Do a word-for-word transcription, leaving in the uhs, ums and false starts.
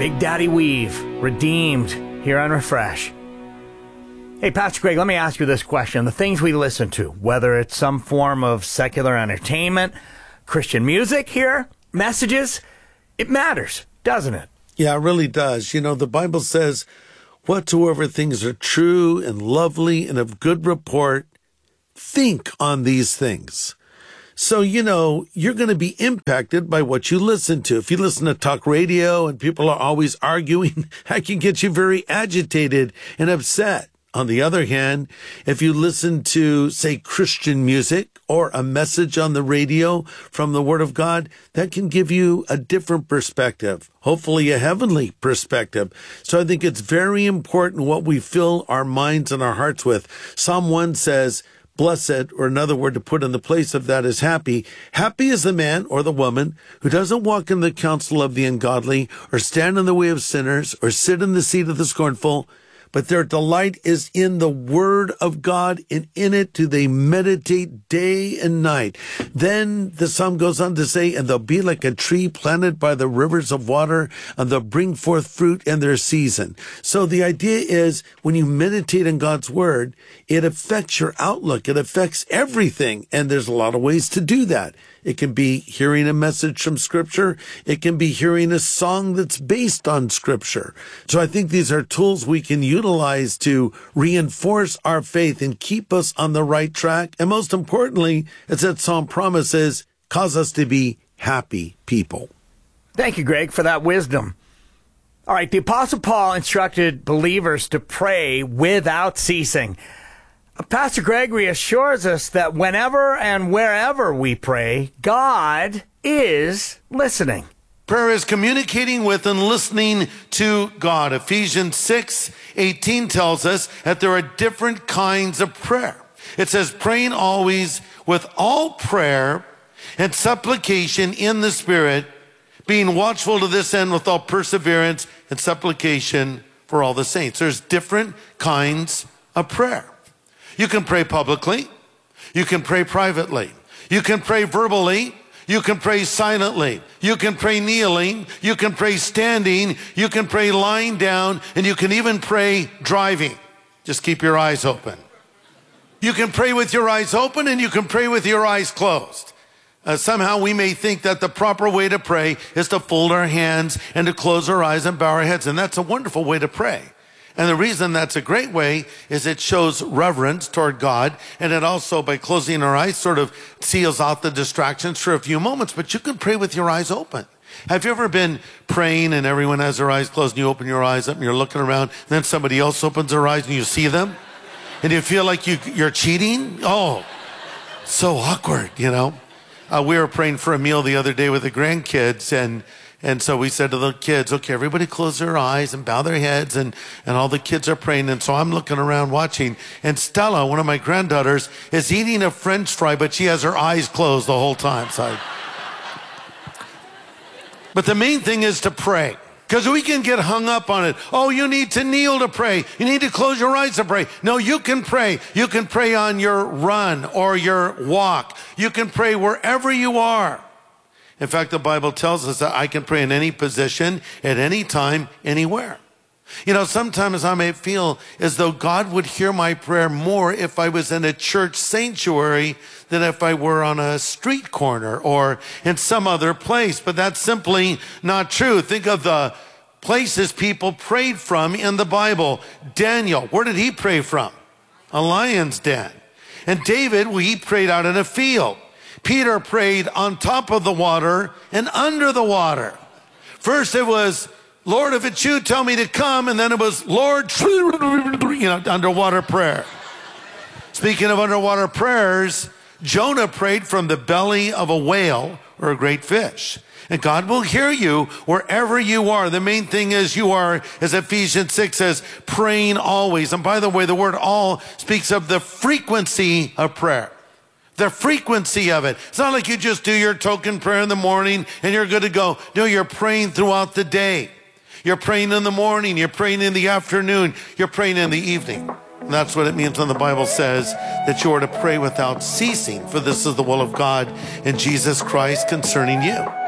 Big Daddy Weave, Redeemed, here on Refresh. Hey, Pastor Greg, let me ask you this question. The things we listen to, whether it's some form of secular entertainment, Christian music here, messages, it matters, doesn't it? Yeah, it really does. You know, the Bible says, whatsoever things are true and lovely and of good report, think on these things. So, you know, you're going to be impacted by what you listen to. If you listen to talk radio and people are always arguing, that can get you very agitated and upset. On the other hand, if you listen to, say, Christian music or a message on the radio from the Word of God, that can give you a different perspective, hopefully a heavenly perspective. So I think it's very important what we fill our minds and our hearts with. Psalm one says, blessed, or another word to put in the place of that is happy. Happy is the man or the woman who doesn't walk in the counsel of the ungodly, or stand in the way of sinners, or sit in the seat of the scornful, but their delight is in the word of God, and in it do they meditate day and night. Then the psalm goes on to say, and they'll be like a tree planted by the rivers of water, and they'll bring forth fruit in their season. So the idea is, when you meditate in God's word, it affects your outlook. It affects everything. And there's a lot of ways to do that. It can be hearing a message from Scripture. It can be hearing a song that's based on Scripture. So I think these are tools we can utilize to reinforce our faith and keep us on the right track. And most importantly, as that psalm promises, cause us to be happy people. Thank you, Greg, for that wisdom. All right, the Apostle Paul instructed believers to pray without ceasing. Pastor Gregory assures us that whenever and wherever we pray, God is listening. Prayer is communicating with and listening to God. Ephesians six eighteen tells us that there are different kinds of prayer. It says, praying always with all prayer and supplication in the Spirit, being watchful to this end with all perseverance and supplication for all the saints. There's different kinds of prayer. You can pray publicly. You can pray privately. You can pray verbally. You can pray silently. You can pray kneeling. You can pray standing. You can pray lying down. And you can even pray driving. Just keep your eyes open. You can pray with your eyes open, and you can pray with your eyes closed. Uh, somehow we may think that the proper way to pray is to fold our hands and to close our eyes and bow our heads. And that's a wonderful way to pray. And the reason that's a great way is it shows reverence toward God. And it also, by closing our eyes, sort of seals out the distractions for a few moments. But you can pray with your eyes open. Have you ever been praying and everyone has their eyes closed and you open your eyes up and you're looking around, and then somebody else opens their eyes and you see them? And you feel like you, you're cheating? Oh, so awkward, you know? Uh, we were praying for a meal the other day with the grandkids, and And so we said to the kids, okay, everybody close their eyes and bow their heads, and, and all the kids are praying. And so I'm looking around watching, and Stella, one of my granddaughters, is eating a French fry, but she has her eyes closed the whole time. So I... But the main thing is to pray, because we can get hung up on it. Oh, you need to kneel to pray. You need to close your eyes to pray. No, you can pray. You can pray on your run or your walk. You can pray wherever you are. In fact, the Bible tells us that I can pray in any position, at any time, anywhere. You know, sometimes I may feel as though God would hear my prayer more if I was in a church sanctuary than if I were on a street corner or in some other place. But that's simply not true. Think of the places people prayed from in the Bible. Daniel, where did he pray from? A lion's den. And David, well, he prayed out in a field. Peter prayed on top of the water and under the water. First it was, Lord, if it's you, tell me to come. And then it was, Lord, you know, underwater prayer. Speaking of underwater prayers, Jonah prayed from the belly of a whale or a great fish. And God will hear you wherever you are. The main thing is you are, as Ephesians six says, praying always. And by the way, the word all speaks of the frequency of prayer. The frequency of it. It's not like you just do your token prayer in the morning and you're good to go. No, you're praying throughout the day. You're praying in the morning. You're praying in the afternoon. You're praying in the evening. And that's what it means when the Bible says that you are to pray without ceasing. For this is the will of God in Jesus Christ concerning you.